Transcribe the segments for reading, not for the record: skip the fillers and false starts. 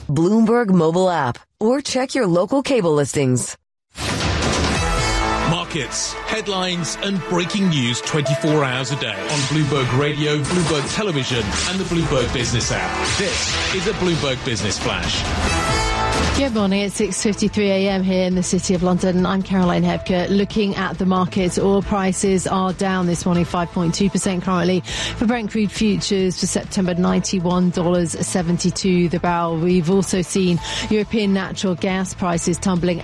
Bloomberg mobile app, or check your local cable listings. Markets, headlines and breaking news 24 hours a day on Bloomberg Radio, Bloomberg Television and the Bloomberg Business app. This is a Bloomberg Business Flash. Good morning. It's 6:53 a.m. here in the City of London. I'm Caroline Hebker. Looking at the markets, oil prices are down this morning 5.2% currently. For Brent crude futures for September, $91.72 the barrel. We've also seen European natural gas prices tumbling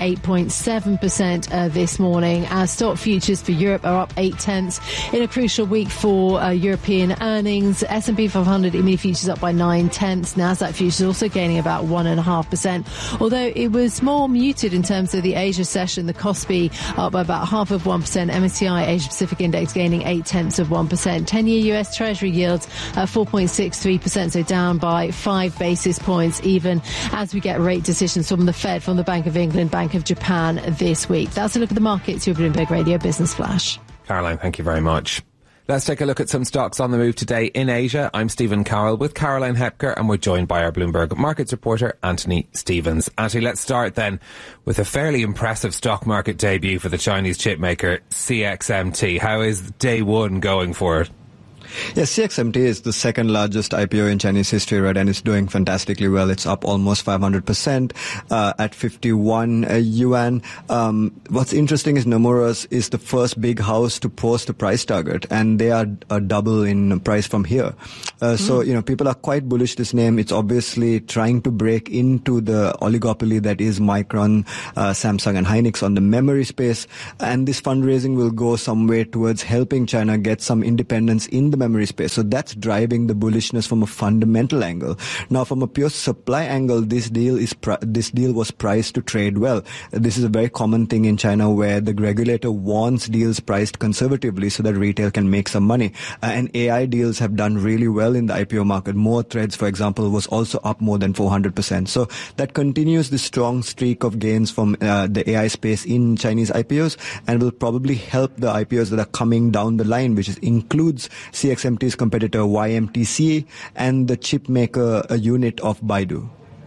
8.7% this morning. As stock futures for Europe are up 0.8 in a crucial week for European earnings. S&P 500 E-mini futures up by 0.9. Nasdaq futures also gaining about 1.5%. Although it was more muted in terms of the Asia session, the Kospi up by about 0.5%. MSCI Asia Pacific Index gaining 0.8%. 10-year US Treasury yields at 4.63%, so down by 5 basis points, even as we get rate decisions from the Fed, from the Bank of England, Bank of Japan this week. That's a look at the markets. Your Bloomberg Radio Business Flash. Caroline, thank you very much. Let's take a look at some stocks on the move today in Asia. I'm Stephen Carroll with Caroline Hebker, and we're joined by our Bloomberg Markets reporter, Anthony Stevens. Anthony, let's start then with a fairly impressive stock market debut for the Chinese chipmaker CXMT. How is day one going for it? Yes, CXMT is the second largest IPO in Chinese history, right? And it's doing fantastically well. It's up almost 500% at 51 yuan. What's interesting is Nomura's is the first big house to post a price target, and they are double in price from here. So, people are quite bullish this name. It's obviously trying to break into the oligopoly that is Micron, Samsung and Hynix on the memory space. And this fundraising will go some way towards helping China get some independence in the memory space. So that's driving the bullishness from a fundamental angle. Now, from a pure supply angle, this deal was priced to trade well. This is a very common thing in China where the regulator wants deals priced conservatively so that retail can make some money. And AI deals have done really well in the IPO market. More Threads, for example, was also up more than 400%. So that continues the strong streak of gains from the AI space in Chinese IPOs, and will probably help the IPOs that are coming down the line, which includes CXMT's competitor YMTC and the chip maker unit of Baidu.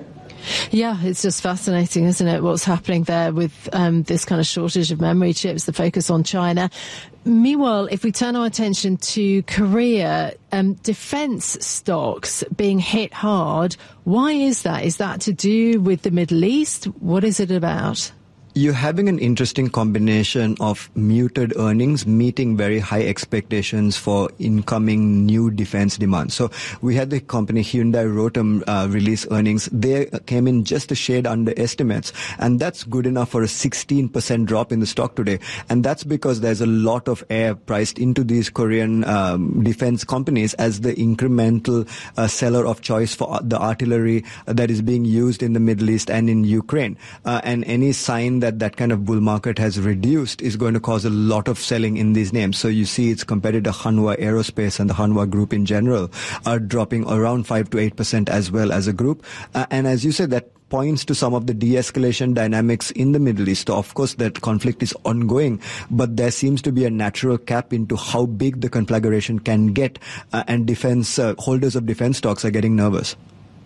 Yeah, it's just fascinating, isn't it, what's happening there with this kind of shortage of memory chips, the focus on China. Meanwhile, if we turn our attention to Korea, defence stocks being hit hard, why is that? Is that to do with the Middle East? What is it about? You're having an interesting combination of muted earnings meeting very high expectations for incoming new defense demand. So we had the company Hyundai Rotem release earnings. They came in just a shade under estimates, and that's good enough for a 16% drop in the stock today. And that's because there's a lot of air priced into these Korean defense companies as the incremental seller of choice for the artillery that is being used in the Middle East and in Ukraine. And any sign that kind of bull market has reduced is going to cause a lot of selling in these names. So you see its competitor Hanwha Aerospace and the Hanwha Group in general are dropping around 5 to 8% as well as a group. And as you said, that points to some of the de-escalation dynamics in the Middle East. So of course, that conflict is ongoing, but there seems to be a natural cap into how big the conflagration can get, and defense holders of defense stocks are getting nervous.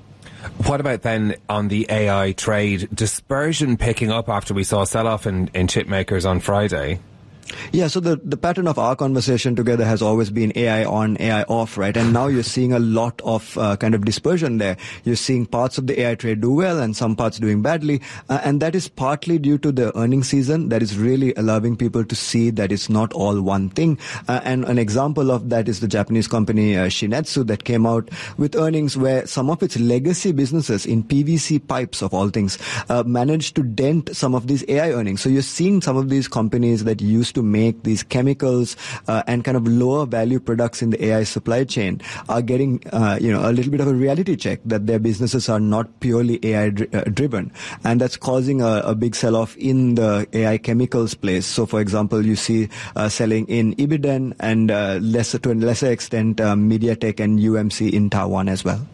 What about then on the AI trade? Dispersion picking up after we saw a sell-off in chip makers on Friday. Yeah, so the pattern of our conversation together has always been AI on, AI off, right? And now you're seeing a lot of kind of dispersion there. You're seeing parts of the AI trade do well and some parts doing badly. And that is partly due to the earnings season that is really allowing people to see that it's not all one thing. And an example of that is the Japanese company Shin-Etsu that came out with earnings where some of its legacy businesses in PVC pipes, of all things, managed to dent some of these AI earnings. So you're seeing some of these companies that used to make these chemicals and kind of lower value products in the AI supply chain are getting a little bit of a reality check that their businesses are not purely AI driven, and that's causing a big sell-off in the AI chemicals place. So for example, you see selling in Ibiden and to a lesser extent MediaTek and UMC in Taiwan as well.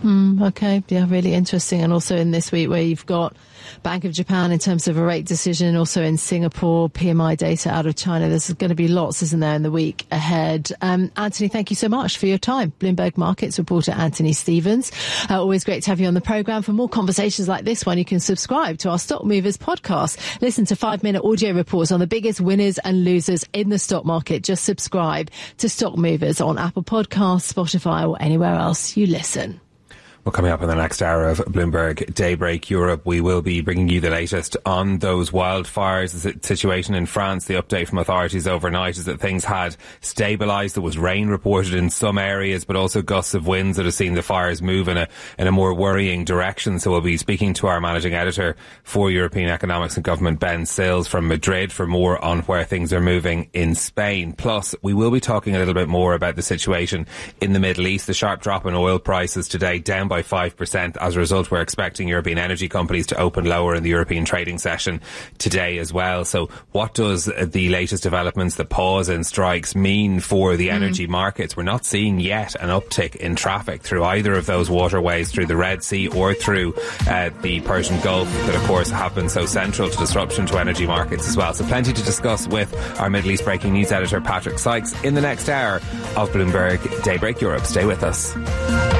Okay, yeah, really interesting. And also in this week where you've got Bank of Japan in terms of a rate decision, also in Singapore, PMI data out of China. There's going to be lots, isn't there, in the week ahead. Anthony, thank you so much for your time. Bloomberg Markets reporter Anthony Stevens. Always great to have you on the programme. For more conversations like this one, you can subscribe to our Stock Movers podcast. Listen to 5-minute audio reports on the biggest winners and losers in the stock market. Just subscribe to Stock Movers on Apple Podcasts, Spotify or anywhere else you listen. Well, coming up in the next hour of Bloomberg Daybreak Europe, we will be bringing you the latest on those wildfires, the situation in France. The update from authorities overnight is that things had stabilised. There was rain reported in some areas, but also gusts of winds that have seen the fires move in a more worrying direction. So we'll be speaking to our managing editor for European Economics and Government, Ben Sills from Madrid, for more on where things are moving in Spain. Plus, we will be talking a little bit more about the situation in the Middle East. The sharp drop in oil prices today, down by 5%. As a result, we're expecting European energy companies to open lower in the European trading session today as well. So what does the latest developments, the pause in strikes, mean for the energy markets? We're not seeing yet an uptick in traffic through either of those waterways, through the Red Sea or through the Persian Gulf, that of course have been so central to disruption to energy markets as well. So plenty to discuss with our Middle East breaking news editor Patrick Sykes in the next hour of Bloomberg Daybreak Europe. Stay with us.